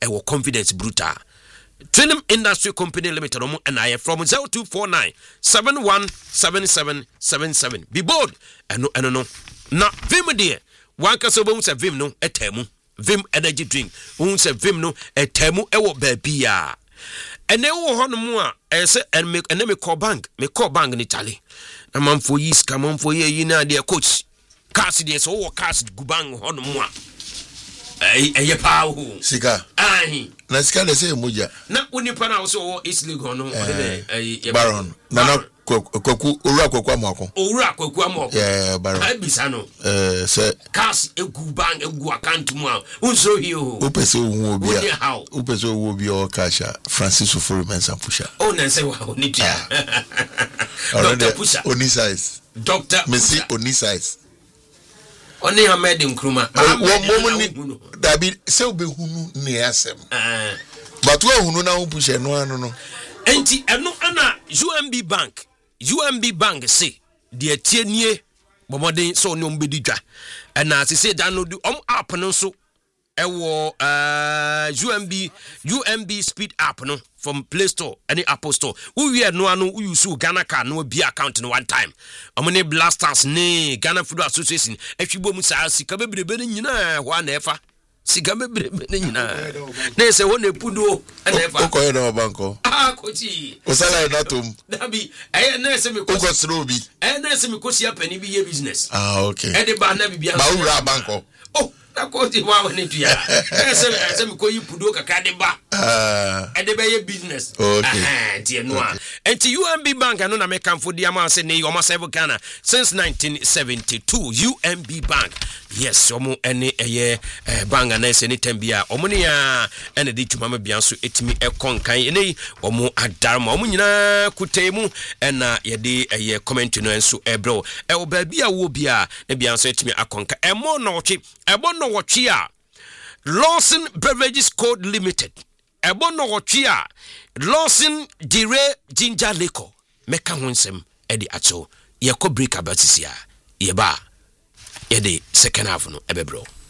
ɛwɔ confidence brutal Trinum Industry Company Limited and I from 0249 717777. Be bold and no. Now, Vim dear, one castle won't say Vim no a temu. Vim energy drink won't say Vim no a temu ewo bebia. And then one more and make and me call bank in Italy. A man for years come on for ye na dear coach. Cassidy so cast gubang on moi. Eye power Sika. Aye. Na sika de say moja. Na unipa na so easily go no. Baron. Na kwaku owura kwaku amako. Owura kwaku amako. Yeah, Baron. Abisa no. Say cash egu bank egu account mu a. Unso hiyo. Upese owu obi a. Upese owu obi o cash Francis Ofori Mensa Pusha. Oh na say wa oni tia. Dr. Pusha. Oni size. Dr. Messi Oni size. Oni Ahmed Nkrumah. One moment David say obi hunu ne asem. But we hunu na Pusha no anu no. Enti eno ana UMB Bank say de atienie bomoden so ne ombedi dwa. Na say download app no so ewo UMB Speed app no from Play Store any Apple Store. We no anu use Ghana card no be account no one time. Amone Blasters ne Ghana Football Association efibom sa sika bebrebe ne nyina ho na efa. Sika bebrebe ne nyina. Na se ho na pudo na efa. Ko no banko. Kochi. Osala na tom. Dabi na se me ko srobi. Na se me ko sia pani bi ye business. Okay. E de ba na bibia. Ba wura banko. Oh, na ko ti wa woni tuya. Se me ko yi pudo kaka de ba. E de be ye business. Okay. Tie no a. Enti UMB Bank no na me kanfo di ama se ne o ma serve Ghana since 1972. UMB Bank. Yes, omo ene eye banga na se ne tambia. Omo ne ya ene di tuma bia so etimi ekonkan ene omo adarma omo nyina kutemu ena ye de eye comment no enso ebro. E o ba bia wo bia na bia so etimi akonka. Emo no twe a Lawson Beverages Code Limited. Ebo no wotwe a Lawson Dire Ginger Liquor. Meka honsem edi acho. Ye ko break abasisia. Ye ba. Ye de second half no ebebro.